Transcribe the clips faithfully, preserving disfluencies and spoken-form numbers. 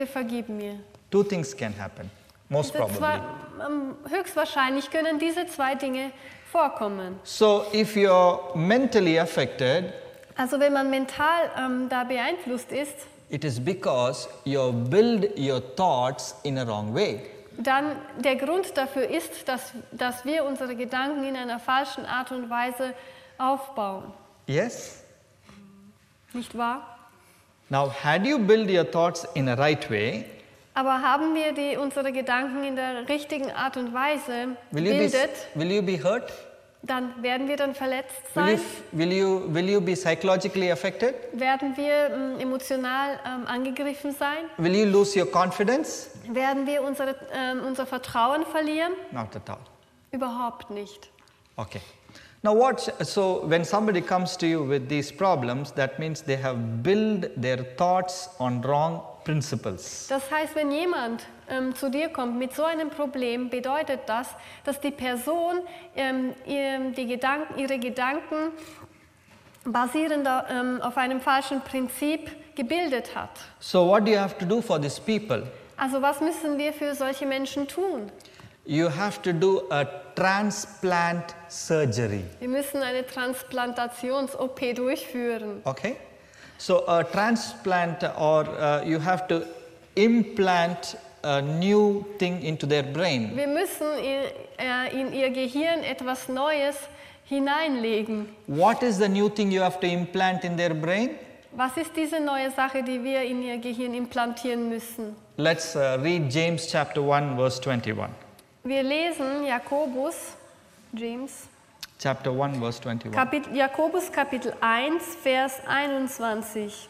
vergib mir. Two things can happen, most Diese zwei, probably. ähm, höchstwahrscheinlich können diese zwei Dinge vorkommen. So if you're mentally affected, Also wenn man mental ähm, da beeinflusst ist, it is because you build your thoughts in a wrong way. dann der Grund dafür ist, dass, dass wir unsere Gedanken in einer falschen Art und Weise aufbauen. Yes? Nicht wahr? Now, had you built your thoughts in a right way, Aber haben wir die, unsere Gedanken in der richtigen Art und Weise will you be, gebildet, will you be hurt? dann werden wir dann verletzt Will you, sein, f- will you, will you be psychologically affected? werden wir ähm, emotional ähm, angegriffen sein, Will you lose your confidence? werden wir unsere, ähm, unser Vertrauen verlieren? Not at all. Überhaupt nicht. Okay. Now what, so when somebody comes to you with these problems, that means they have built their thoughts on wrong principles. Das heißt, wenn jemand ähm, zu dir kommt mit so einem Problem, bedeutet das, dass die Person ähm, ihr, die Gedanken, ihre Gedanken basierend ähm, auf einem falschen Prinzip gebildet hat. So what do you have to do for these people? Also was müssen wir für solche Menschen tun? You have to do a transplant surgery. Wir müssen eine Transplantations-O P durchführen. Okay? So a transplant, or uh, you have to implant a new thing into their brain. Wir müssen in, äh, in ihr Gehirn etwas Neues hineinlegen. What is the new thing you have to implant in their brain? Was ist diese neue Sache, die wir in ihr Gehirn implantieren müssen? Let's uh, read James chapter one verse twenty-one. Wir lesen Jakobus, James, Chapter one verse twenty-one. Kapit Jakobus Kapitel eins, Vers einundzwanzig.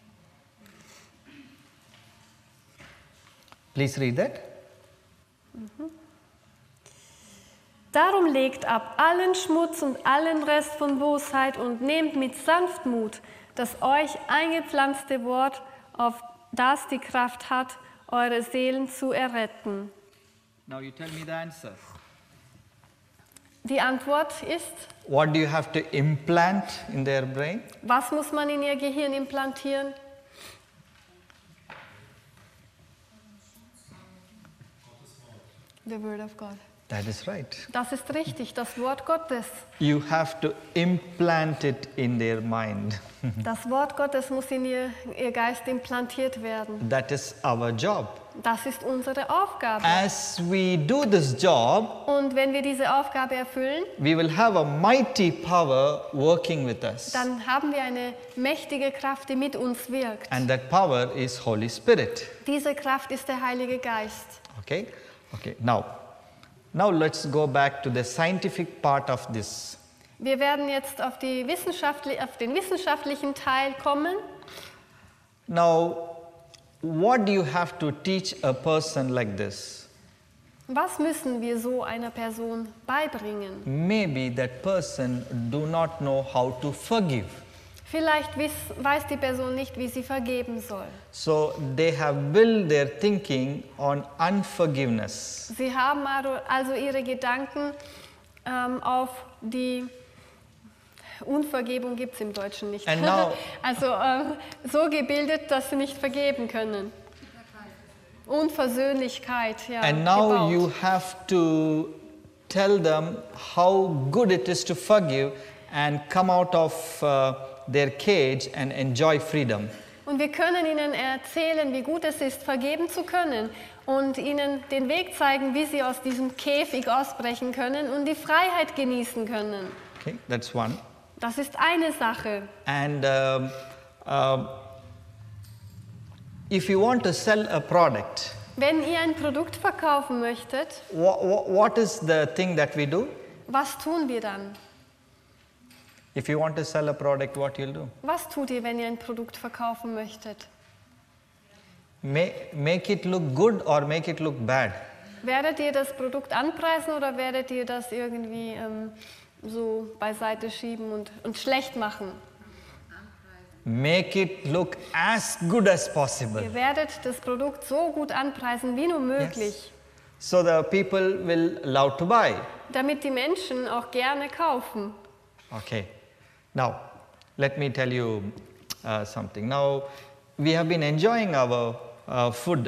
Please read that. Darum legt ab allen Schmutz und allen Rest von Bosheit und nehmt mit Sanftmut das euch eingepflanzte Wort, auf das die Kraft hat, eure Seelen zu erretten. Now you tell me the answer. Die Antwort ist, What do you have to implant in their brain? was muss man in ihr Gehirn implantieren? The Word of God. That is right. Das ist richtig, das Wort Gottes. You have to implant it in their mind. Das Wort Gottes muss in ihr, ihr Geist implantiert werden. That is our job. Das ist unsere Aufgabe. As we do this job, Und wenn wir diese Aufgabe erfüllen, we will have a mighty power working with us. dann haben wir eine mächtige Kraft, die mit uns wirkt. And that power is Holy Spirit. Diese Kraft ist der Heilige Geist. Okay? Okay. Now, now let's go back to the scientific part of this. Wir werden jetzt auf, die wissenschaftli auf den wissenschaftlichen Teil kommen. Now, what do you have to teach a person like this? Was müssen wir so einer Person beibringen? Maybe that person do not know how to forgive. Vielleicht wiss, weiß die Person nicht, wie sie vergeben soll. So they have built their thinking on unforgiveness. Sie haben also ihre Gedanken ähm, auf die Unvergebung gibt es im Deutschen nicht. And now- also äh, so gebildet, dass sie nicht vergeben können. Unversöhnlichkeit, ja. And now gebaut. you have to tell them how good it is to forgive and come out of uh, their cage and enjoy freedom. Und wir können ihnen erzählen, wie gut es ist, vergeben zu können und ihnen den Weg zeigen, wie sie aus diesem Käfig ausbrechen können und die Freiheit genießen können. Okay, that's one. Das ist eine Sache. And um, um, if you want to sell a product, Wenn ihr ein Produkt verkaufen möchtet, wha- wha- what is the thing that we do? was tun wir dann? If you want to sell a product, what you'll do? Was tut ihr, wenn ihr ein Produkt verkaufen möchtet? Ma- make it look good or make it look bad? Werdet ihr das Produkt anpreisen oder werdet ihr das irgendwie ähm, so beiseite schieben und, und schlecht machen? Make it look as good as possible. Ihr werdet das Produkt so gut anpreisen wie nur möglich, Yes. So the people will love to buy. damit die Menschen auch gerne kaufen. Okay. Now, let me tell you uh, something. Now, we have been enjoying our uh, food